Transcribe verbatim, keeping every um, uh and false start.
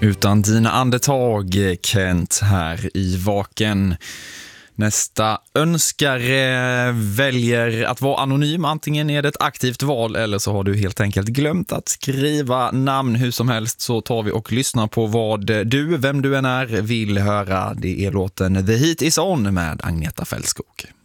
Utan dina andetag, Kent, här i Vaken. Nästa önskare väljer att vara anonym. Antingen är det ett aktivt val eller så har du helt enkelt glömt att skriva namn. Hur som helst så tar vi och lyssnar på vad du, vem du än är, vill höra. Det är låten The Heat Is On med Agneta Fältskog.